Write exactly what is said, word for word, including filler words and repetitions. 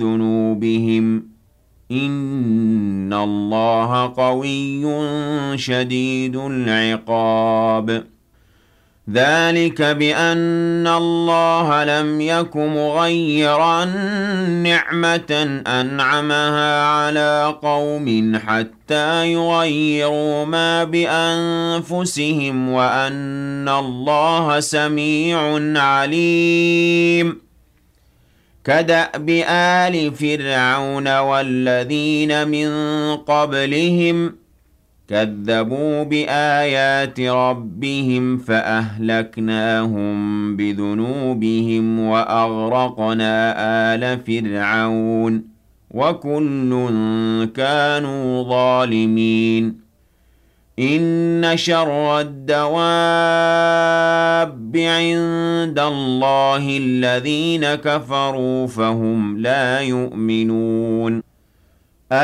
ذنوبهم إن الله قوي شديد العقاب ذلك بأن الله لم يك مغيرا نعمة أنعمها على قوم حتى يغيروا ما بأنفسهم وأن الله سميع عليم كدأب آل فرعون والذين من قبلهم كذبوا بآيات ربهم فأهلكناهم بذنوبهم وأغرقنا آل فرعون وكل كانوا ظالمين إن شر الدواب عند الله الذين كفروا فهم لا يؤمنون